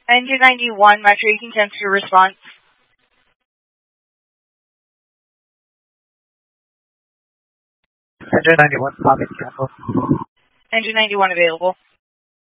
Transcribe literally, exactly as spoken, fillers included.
Engine ninety-one, Metro eighteen ten to response. Engine ninety-one, Tommy, cancel. Engine ninety-one available.